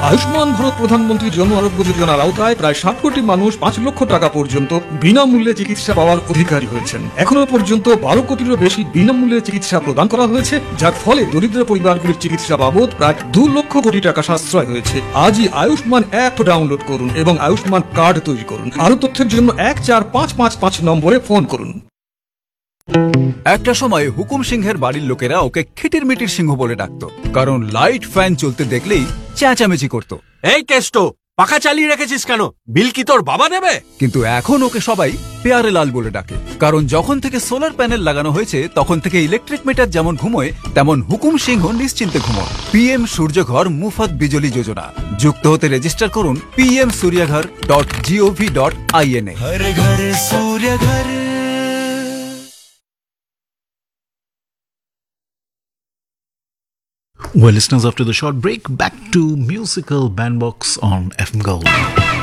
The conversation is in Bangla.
আয়ুষ্মান ভারত প্রধানমন্ত্রী জন আরোগ্য যোজনার আওতায় প্রায় 60 কোটি মানুষ 5 লক্ষ টাকা পর্যন্ত বিনামূল্যে চিকিৎসা পাওয়ার অধিকারী হয়েছেন। এখনো পর্যন্ত 12 কোটিরও বেশি বিনামূল্যে চিকিৎসা প্রদান করা হয়েছে, যার ফলে দরিদ্র পরিবারগুলির চিকিৎসা বাবদ প্রায় 2 লক্ষ কোটি টাকা সাশ্রয় হয়েছে। আজই আয়ুষ্মান অ্যাপ ডাউনলোড করুন এবং আয়ুষ্মান কার্ড তৈরি করুন। আরো তথ্যের জন্য 14555 নম্বরে ফোন করুন। একটা সময় হুকুম সিংহের বাড়ির লোকেরা ওকে খিটির মিটির সিংহ বলে ডাকতো, কারণ লাইট ফ্যান চলতে দেখলেই চেঁচামেচি করতো। এই কেষ্ট, পাখা চালিয়ে রেখেছিস কেন? বিল কি তোর বাবা দেবে? কিন্তু এখন ওকে সবাই পেয়ারে লাল বলে ডাকে, কারণ যখন থেকে সোলার প্যানেল লাগানো হয়েছে তখন থেকে ইলেকট্রিক মিটার যেমন ঘুমোয়, তেমন হুকুম সিংহ নিশ্চিন্তে ঘুমোয়। পিএম সূর্যঘর মুফত বিজলি যোজনা যুক্ত হতে রেজিস্টার করুন pmsuryaghar.gov.in এ। हर घर सूर्य घर। Well, listeners, after the short break, back to musical bandbox on FM Gold.